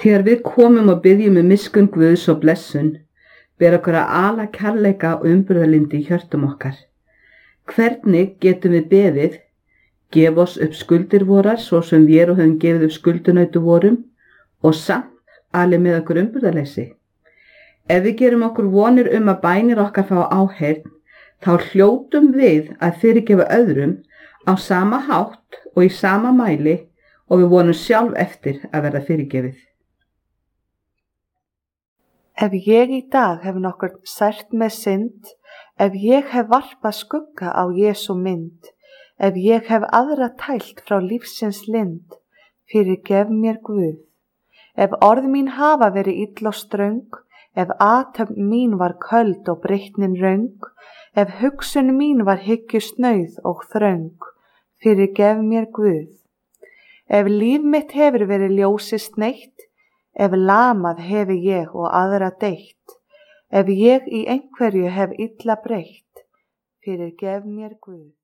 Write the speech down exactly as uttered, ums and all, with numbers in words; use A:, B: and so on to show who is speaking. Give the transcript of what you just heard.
A: Þegar við komum og byggjum um miskunn Guðs og blessun, ber okkur að ala kærleika og umburðarlyndi í hjörtum okkar. Hvernig getum við beðið, gef oss upp skuldir vorar svo sem við og höfum gefið upp skuldunautu vorum og samt alið með okkur umburðarleysi? Ef við gerum okkur vonir um að bænir okkar fá áheyrn, þá hljótum við að fyrirgefa öðrum á sama hátt og í sama mæli og við vonum sjálf eftir að verða fyrirgefið.
B: Ef ég í dag hef nokkurn sært með synd, ef ég hef varpað skugga á Jesú mynd, ef ég hef aðra tælt frá lífsins lind, fyrirgef mér Guð. Ef orð mín hafa verið ill og ströng, ef athöfn mín var köld og breytnin röng, ef hugsun mín var hyggju snauð og þröng, fyrirgef mér Guð. Ef líf mitt hefur verið ljósi sneitt, ef lamað hefi ég og aðra deytt, ef ég í einhverju hef illa breytt, fyrirgef mér Guð.